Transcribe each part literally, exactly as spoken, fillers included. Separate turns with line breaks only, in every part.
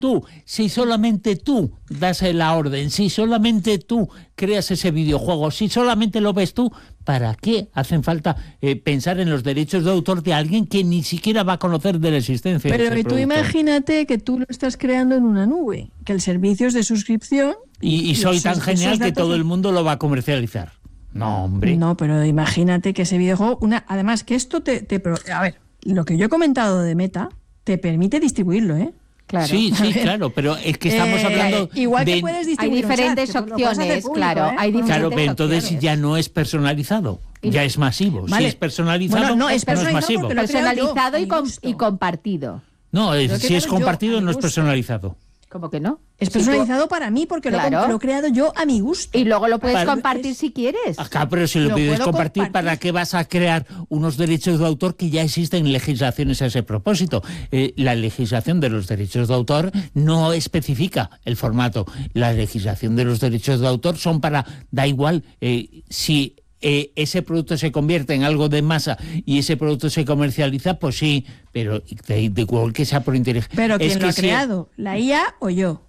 tú, si solamente tú das la orden, si solamente tú creas ese videojuego, si solamente lo ves tú, ¿para qué hacen falta eh, pensar en los derechos de autor de alguien que ni siquiera va a conocer de la existencia
Pero
de ese
que tú
producto?
Imagínate que tú lo estás creando en una nube, que el servicio es de suscripción.
Y, y soy tan genial que todo el mundo lo va a comercializar. No, hombre.
No, pero imagínate que ese videojuego, una, además que esto te, te... A ver, lo que yo he comentado de Meta te permite distribuirlo, ¿eh?
Claro.
Sí, sí, claro, pero es que estamos
Eh,
hablando
igual
de...
que puedes distribuir
Hay diferentes
un chat, que lo puedes hacer
opciones,
público,
claro,
¿eh?
hay diferentes
Claro, pero entonces
opciones.
ya no es personalizado, ya es masivo.
Vale.
Si es personalizado,
Bueno, no,
no
es
es
personalizado
masivo.
porque lo-
Personalizado
creo
y,
yo, a
com-
mi gusto.
y compartido.
No, es-
Lo he
si
creado
es
yo,
compartido
a mi
no es
gusto.
personalizado.
¿Cómo que no?
Es
Si tú-
personalizado para mí porque lo,
Claro.
lo he creado yo a mi gusto.
Y luego lo puedes
Para-
compartir si quieres.
Acá, pero si lo,
Lo
pides
puedo
compartir,
compartir.
¿para qué vas a crear unos derechos de autor que ya existen legislaciones a ese propósito? Eh, la legislación de los derechos de autor no especifica el formato. La legislación de los derechos de autor son para, da igual eh, si eh, ese producto se convierte en algo de masa y ese producto se comercializa, pues sí, pero de, de igual que sea por inteligencia.
Pero ¿quién
Es
lo
que
ha
si-
creado? ¿La I A o yo?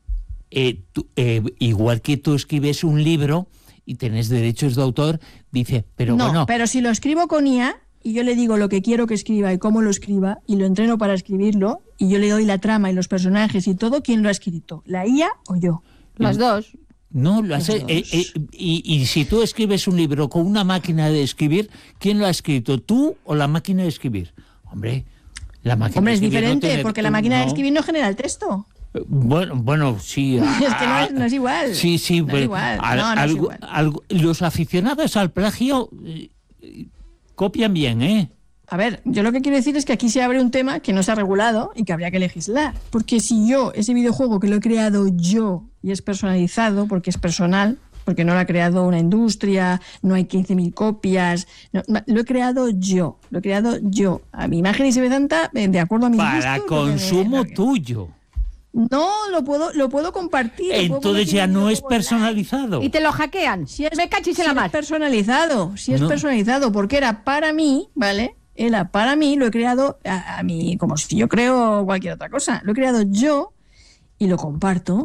Eh, tú, eh, igual que tú escribes un libro y tenés derechos de autor, dice, pero
no,
bueno,
pero si lo escribo con I A y yo le digo lo que quiero que escriba y cómo lo escriba y lo entreno para escribirlo y yo le doy la trama y los personajes y todo, ¿quién lo ha escrito? ¿La I A o yo?
Los dos.
no lo hace.
Los
eh,
dos.
eh, y, y si tú escribes un libro con una máquina de escribir, ¿quién lo ha escrito? ¿Tú o la máquina de escribir? Hombre, la máquina
Hombre,
de
es
escribir no
diferente,
tiene-
porque la máquina de
no.
escribir no genera el texto.
Eh, Bueno, bueno, sí.
Es que no
ah,
es- no es igual.
Sí, sí,
No es
pero
igual.
al-
No, no es
algo-
igual.
algo- los aficionados al plagio eh, eh, copian bien, ¿eh?
A ver, yo lo que quiero decir es que aquí se abre un tema que no se ha regulado y que habría que legislar. Porque si yo, ese videojuego que lo he creado yo y es personalizado, porque es personal, porque no lo ha creado una industria, no hay quince mil copias, no, lo he creado yo, lo he creado yo, a mi imagen y semejanza, eh, de acuerdo a mis
Para
gustos, lo que me-
consumo
lo que-
tuyo.
No, lo puedo, lo puedo compartir. lo puedo
Entonces
convertir
ya
en un
no es
videojuego online.
personalizado.
Y te lo hackean.
Si es,
Me cachis
si
en la
es
mar.
personalizado, si es
No.
personalizado, porque era para mí, ¿vale? Era para mí, lo he creado a, a mí, como si yo creo cualquier otra cosa. Lo he creado yo y lo comparto.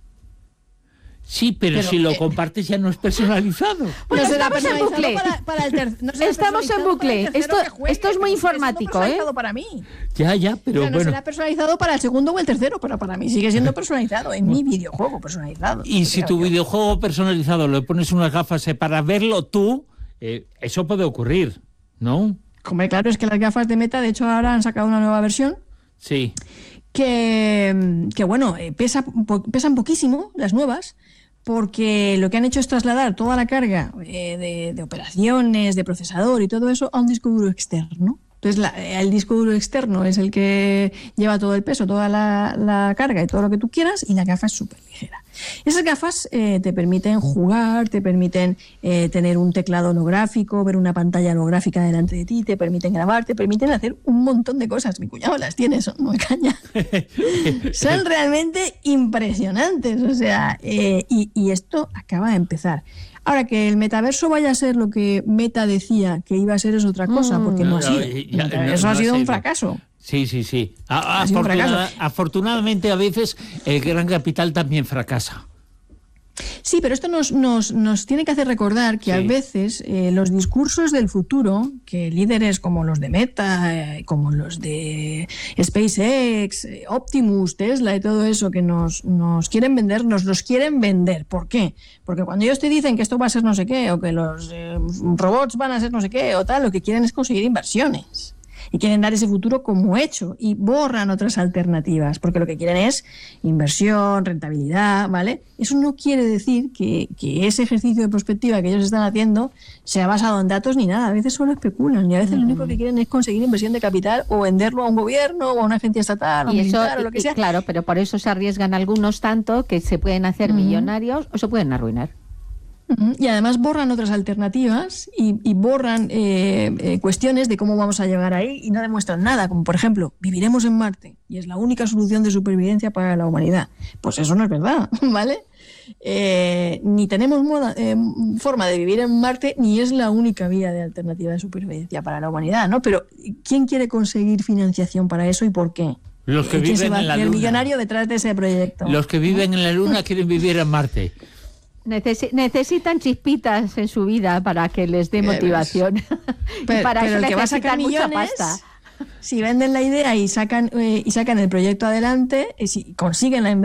Sí, pero,
Pero,
si lo
eh,
compartes ya no es personalizado.
Pues
No será
estamos en
personalizado
bucle.
Para, para el ter- no será
Estamos en
personalizado
bucle.
para el tercero
Esto-
que juegue,
esto es muy
pero sigue siendo
informático,
personalizado
¿eh?
para mí.
Ya, ya, pero
O sea, no
bueno.
será personalizado para el segundo o el tercero, pero para mí sigue siendo personalizado. En mi videojuego personalizado.
Y si tu
Yo-
videojuego personalizado le pones unas gafas eh, para verlo tú, eh, eso puede ocurrir, ¿no?
Hombre, claro, es que las gafas de Meta, de hecho, ahora han sacado una nueva versión.
Sí.
que, que bueno, eh, pesa, po- pesan poquísimo las nuevas, porque lo que han hecho es trasladar toda la carga eh, de, de operaciones, de procesador y todo eso a un disco duro externo. Entonces la- el disco duro externo es el que lleva todo el peso, toda la, la carga y todo lo que tú quieras, y la gafa es súper ligera. Esas gafas eh, te permiten jugar, te permiten eh, tener un teclado holográfico, ver una pantalla holográfica delante de ti, te permiten grabar, te permiten hacer un montón de cosas. Mi cuñado las tiene, son, no me caña. Son realmente impresionantes, o sea, eh, y, y esto acaba de empezar. Ahora, que el metaverso vaya a ser lo que Meta decía que iba a ser es otra cosa, porque no ha sido.
eh, ya,
El metaverso
no-
ha
no
sido un
sido.
fracaso.
Sí, sí, sí. A-
Ha sido un
afortunada-
fracaso.
afortunadamente a veces el gran capital también fracasa.
Sí, pero esto nos, nos, nos tiene que hacer recordar que
Sí.
a veces eh, los discursos del futuro, que líderes como los de Meta, eh, como los de SpaceX, eh, Optimus, Tesla y todo eso que nos, nos quieren vender, nos los quieren vender. ¿Por qué? Porque cuando ellos te dicen que esto va a ser no sé qué, o que los eh, robots van a ser no sé qué, o tal, lo que quieren es conseguir inversiones. Y quieren dar ese futuro como hecho y borran otras alternativas, porque lo que quieren es inversión, rentabilidad, ¿vale? Eso no quiere decir que, que ese ejercicio de prospectiva que ellos están haciendo sea basado en datos ni nada. A veces solo especulan y a veces lo único que quieren es conseguir inversión de capital o venderlo a un gobierno o a una agencia estatal o
Y eso,
militar o lo que
y-
sea.
claro, pero por eso se arriesgan algunos tanto que se pueden hacer
Ujú.
millonarios o se pueden arruinar.
Ujú. Y además borran otras alternativas y, y borran eh, eh, cuestiones de cómo vamos a llegar ahí y no demuestran nada, como por ejemplo, viviremos en Marte y es la única solución de supervivencia para la humanidad. Pues eso no es verdad, ¿vale? Eh, ni tenemos moda, eh, forma de vivir en Marte ni es la única vía de alternativa de supervivencia para la humanidad, ¿no? Pero ¿quién quiere conseguir financiación para eso y por qué?
Los que
¿Quién
viven
se va a
en la
hacer
luna.
millonario detrás de ese proyecto?
Los que viven en la luna quieren vivir en Marte.
Necesi- necesitan chispitas en su vida para que les dé motivación.
Pero,
y para
pero
eso
el que va a sacar
necesitan mucha
millones,
pasta.
si venden la idea y sacan, eh, y sacan el proyecto adelante, y si consiguen la